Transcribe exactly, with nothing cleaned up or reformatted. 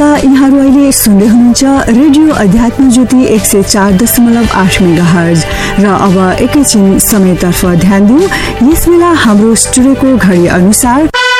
श्रोता, यहाँहरू अहिले सुन्दै हुनुहुन्छ रेडियो अध्यात्म ज्योति एक सय चार दशमलव आठ मेगा हर्ज। र अब एकैछिन समयतर्फ ध्यान दिउँ। यस बेला हाम्रो स्टुडियोको घडी अनुसार